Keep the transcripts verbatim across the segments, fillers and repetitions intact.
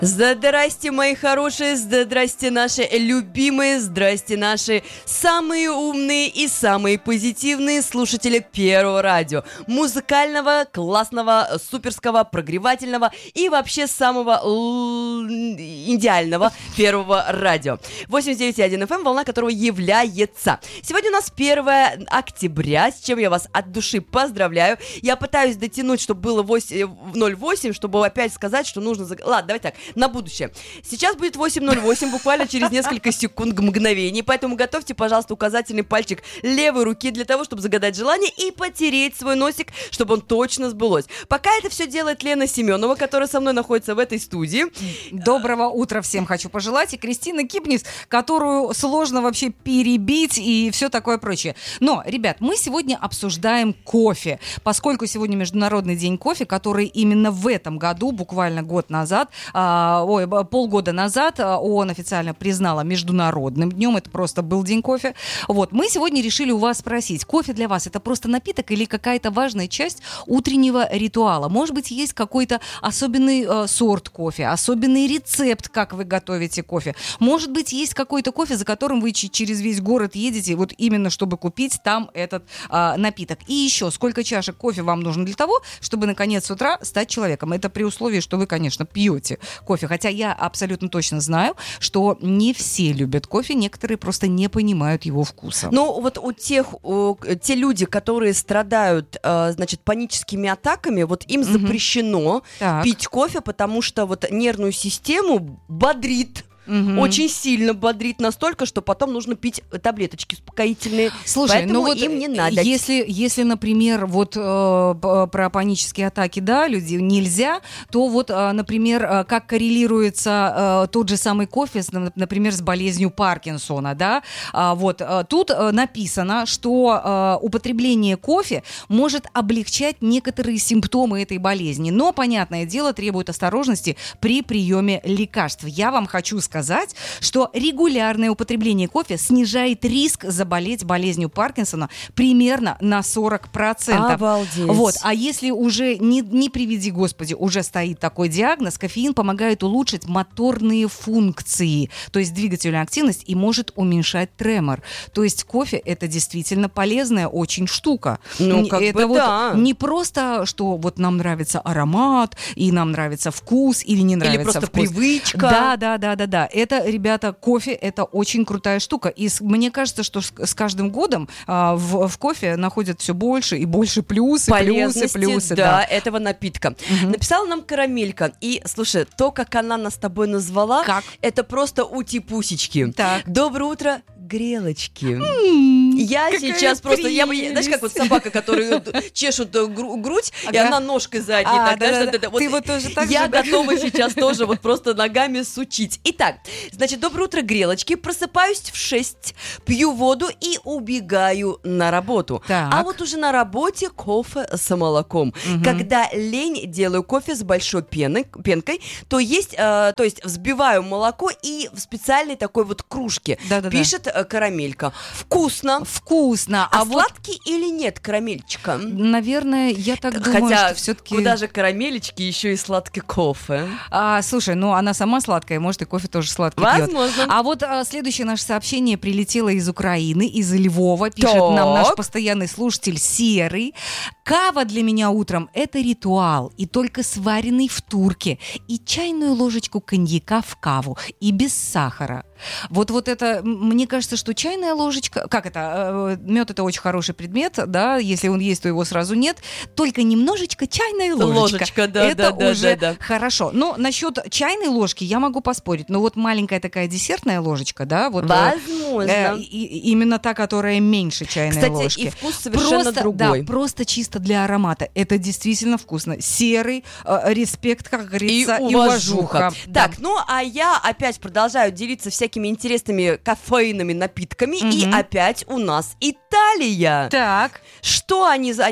Здрасте, мои хорошие, здрасте, наши любимые, здрасте, наши самые умные и самые позитивные слушатели Первого радио. Музыкального, классного, суперского, прогревательного и вообще самого л- идеального Первого радио. восемьдесят девять и один эф эм, волна которого является. Сегодня у нас первое октября, с чем я вас от души поздравляю. Я пытаюсь дотянуть, чтобы было ноль восемь, чтобы опять сказать, что нужно... Заг... Ладно, давай так. На будущее. Сейчас будет восемь ноль восемь, буквально через несколько секунд, мгновений, поэтому готовьте, пожалуйста, указательный пальчик левой руки для того, чтобы загадать желание и потереть свой носик, чтобы он точно сбылось. Пока это все делает Лена Семенова, которая со мной находится в этой студии. Доброго утра всем хочу пожелать. И Кристина Кипнис, которую сложно вообще перебить и все такое прочее. Но, ребят, мы сегодня обсуждаем кофе, поскольку сегодня Международный день кофе, который именно в этом году, буквально год назад, ой, полгода назад ООН официально признала международным днем. Это просто был день кофе. Вот. Мы сегодня решили у вас спросить, кофе для вас это просто напиток или какая-то важная часть утреннего ритуала? Может быть, есть какой-то особенный э, сорт кофе, особенный рецепт, как вы готовите кофе? Может быть, есть какой-то кофе, за которым вы ч- через весь город едете, вот именно чтобы купить там этот э, напиток? И еще, сколько чашек кофе вам нужно для того, чтобы, наконец, с утра стать человеком? Это при условии, что вы, конечно, пьете кофе. Хотя я абсолютно точно знаю, что не все любят кофе, некоторые просто не понимают его вкуса. Ну, вот у тех, у, те люди, которые страдают, э, значит, паническими атаками, вот им mm-hmm. запрещено так. пить кофе, потому что вот нервную систему бодрит. Угу. Очень сильно бодрит настолько, что потом нужно пить таблеточки успокоительные. Слушай, поэтому ну вот им не надо. Если, если например, вот э, про панические атаки, да, люди нельзя, то вот, э, например, э, как коррелируется э, тот же самый кофе, с, например, с болезнью Паркинсона, да, а, вот э, тут э, написано, что э, употребление кофе может облегчать некоторые симптомы этой болезни, но, понятное дело, требует осторожности при приеме лекарств. Я вам хочу сказать, сказать, что регулярное употребление кофе снижает риск заболеть болезнью Паркинсона примерно на сорок процентов. Обалдеть. Вот. А если уже, не, не приведи Господи, уже стоит такой диагноз, кофеин помогает улучшить моторные функции, то есть двигательную активность, и может уменьшать тремор. То есть кофе — это действительно полезная очень штука. Ну, как это бы вот да. Не просто, что вот нам нравится аромат, и нам нравится вкус, или не нравится или просто вкус. привычка. Да, да, да, да, да. Это, ребята, кофе — это очень крутая штука. И с, мне кажется, что с, с каждым годом а, в, в кофе находят все больше и больше плюсы, плюсы, плюсы. Да, да, этого напитка. Угу. Написала нам Карамелька. И, слушай, то, как она нас с тобой назвала, как? Это просто ути-пусечки. Так. Доброе утро, грелочки. М-м, я сейчас просто... Я, знаешь, как вот собака, которая чешут гру- грудь, ага. и она ножкой задней. А, так, да, знаешь, да, да, да. да. Вот ты вот тоже так я же, готова да? сейчас тоже вот просто ногами сучить. Итак, значит, доброе утро, грелочки. Просыпаюсь в шесть, пью воду и убегаю на работу. Так. А вот уже на работе кофе с молоком. Угу. Когда лень, делаю кофе с большой пеной, пенкой, то есть, э, то есть взбиваю молоко и в специальной такой вот кружке. Да-да-да. Пишет э, Карамелька. Вкусно. Вкусно. А, а вот... сладкий или нет карамельчика? Наверное, я так думаю, Хотя, что все-таки... куда же карамелечки, еще и сладкий кофе. А, слушай, ну она сама сладкая, может и кофе тоже сладкий Возможно. пьет. А вот а, следующее наше сообщение прилетело из Украины, из Львова. Пишет так. нам наш постоянный слушатель Серый. Кава для меня утром — это ритуал, и только сваренный в турке, и чайную ложечку коньяка в каву, и без сахара. Вот, вот это, мне кажется, что чайная ложечка, как это, мед — это очень хороший предмет, да, если он есть, то его сразу нет, только немножечко чайная ложечка. Ложечка, да, это да, уже да, да. хорошо. Но насчет чайной ложки я могу поспорить, но вот маленькая такая десертная ложечка, да, вот возможно. Э, и, именно та, которая меньше чайной Кстати, ложки. и вкус совершенно просто, другой. Да, просто чисто для аромата. Это действительно вкусно. Серый, э, респект, как говорится, и и уважуха. уважуха. Да. Так, ну а я опять продолжаю делиться всякими интересными кофейными напитками, угу. и опять у нас Италия. Так. Что они, они вроде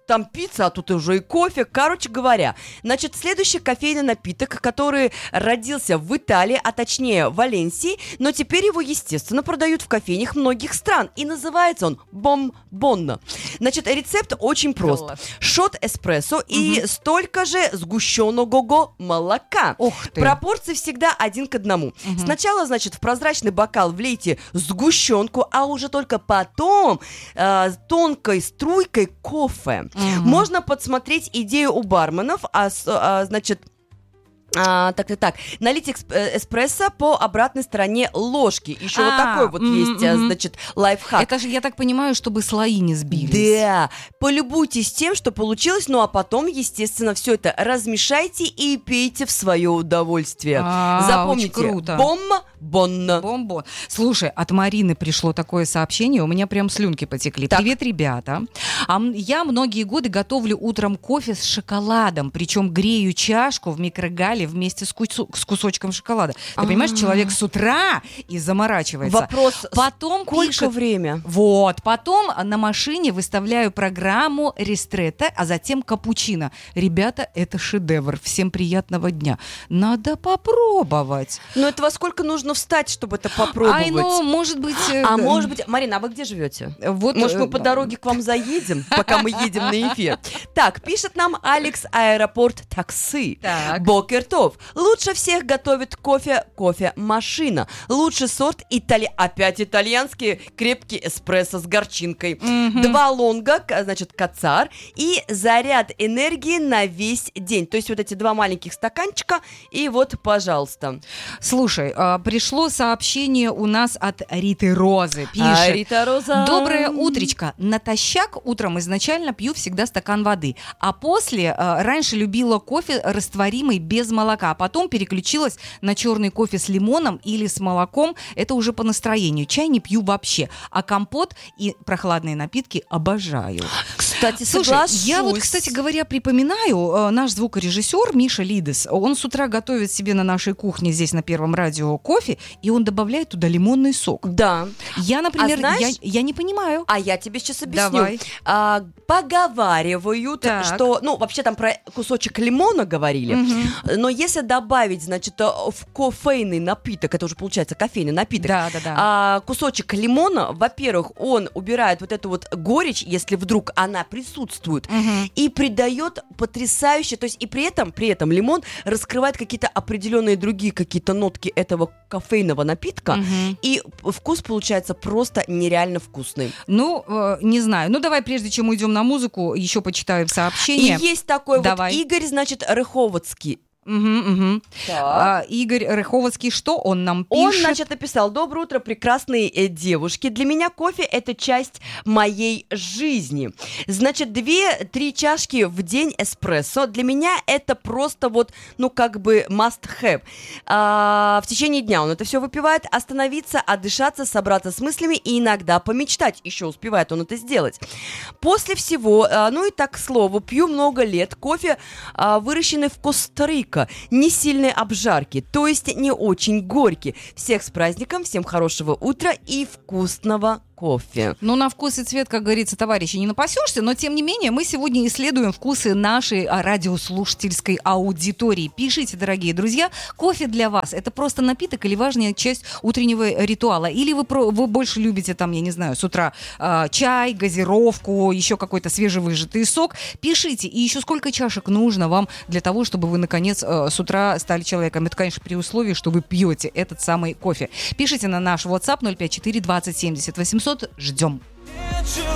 там пицца, а тут уже и кофе. Короче говоря, значит, следующий кофейный напиток, который родился в Италии, а точнее в Валенсии, но теперь его, естественно, продают в кофейнях многих стран. И называется он бомбонно. Значит, рецепт очень прост. Класс. Шот эспрессо и столько же сгущенного молока. Ух ты. Пропорции всегда один к одному. Сначала, значит, в прозрачный бокал влейте сгущенку, а уже только потом э, тонкой струйкой кофе. Можно подсмотреть идею у барменов, а, с- а, значит... А, так, так, так. Налить эксп- э, эспрессо по обратной стороне ложки. Еще вот А, такой вот м, есть, а, мгм. значит, лайфхак. Это же, я так понимаю, чтобы слои не сбились. Да, полюбуйтесь тем, что получилось, ну а потом, естественно, все это размешайте и пейте в свое удовольствие. А, Запомните, очень круто. бомба, бонна. Бомбон. Слушай, от Марины пришло такое сообщение, у меня прям слюнки потекли. Так. Привет, ребята. А м- я многие годы готовлю утром кофе с шоколадом, причем грею чашку в микрогале вместе с, кусо- с кусочком шоколада. Ты понимаешь, А. человек с утра и заморачивается. Вопрос, Потом сколько пишет, время? вот, потом на машине выставляю программу ристретто, а затем капучино. Ребята, это шедевр. Всем приятного дня. Надо попробовать. Ну это во сколько нужно встать, чтобы это попробовать? Ай, ну, может быть... э, А может быть, Марина, а вы где живете? Вот, Может, э, мы по дороге к вам заедем, пока мы едем на эфир? Так, пишет нам Алекс, аэропорт такси. Так. Бокертов. Лучше всех готовит кофе кофемашина. Лучший сорт итали... Опять итальянский крепкий эспрессо с горчинкой. Два лонга, к- значит, кацар. И заряд энергии на весь день. То есть вот эти два маленьких стаканчика. И вот, пожалуйста. Слушай, а, пришло сообщение у нас от Риты Розы. Пишет. А, Рита Роза. Доброе утречко. Натощак утром изначально пью всегда стакан воды, а после а, раньше любила кофе растворимый без молока, а потом переключилась на черный кофе с лимоном или с молоком. Это уже по настроению. Чай не пью вообще, а компот и прохладные напитки обожаю. Кстати, Слушай, соглашусь. я вот, кстати говоря, припоминаю, э, наш звукорежиссер Миша Лидес, он с утра готовит себе на нашей кухне здесь на Первом радио кофе, и он добавляет туда лимонный сок. Да. Я, например, А знаешь- я, я не понимаю. А я тебе сейчас объясню. Давай. А, поговаривают, Так. что, ну, вообще там про кусочек лимона говорили, но если добавить, значит, э, в кофейный напиток, это уже получается кофейный напиток, Да, да, да. а, кусочек лимона, во-первых, он убирает вот эту вот горечь, если вдруг она присутствует, Мгм. и придает потрясающе, то есть и при этом, при этом лимон раскрывает какие-то определенные другие какие-то нотки этого кофейного напитка, Мгм. и вкус получается просто нереально вкусный. Ну, э, не знаю. Ну, давай, прежде чем уйдем на музыку, еще почитаем И сообщение. есть такой Давай. вот Игорь, значит, Рыховодский. Мгм, мгм. А, Игорь Рыховодский, что он нам Он, пишет? значит, написал: «Доброе утро, прекрасные э, девушки. Для меня кофе – это часть моей жизни. Значит, две-три чашки в день эспрессо. Для меня это просто вот, ну, как бы must have. А, в течение дня он это все выпивает. Остановиться, отдышаться, собраться с мыслями и иногда помечтать. Еще успевает он это сделать. После всего, а, ну и так, к слову, пью много лет. Кофе, а, выращенный в Коста-Рико. Не сильной обжарки, то есть не очень горький. Всех с праздником, всем хорошего утра и вкусного кофе». Ну, на вкус и цвет, как говорится, товарищи, не напасешься, но, тем не менее, мы сегодня исследуем вкусы нашей а, радиослушательской аудитории. Пишите, дорогие друзья, кофе для вас – это просто напиток или важная часть утреннего ритуала? Или вы, про, вы больше любите, там, я не знаю, с утра а, чай, газировку, еще какой-то свежевыжатый сок? Пишите, и еще сколько чашек нужно вам для того, чтобы вы, наконец, а, с утра стали человеком? Это, конечно, при условии, что вы пьете этот самый кофе. Пишите на наш WhatsApp ноль пять четыре двадцать семьдесят восемьсот. Ждем.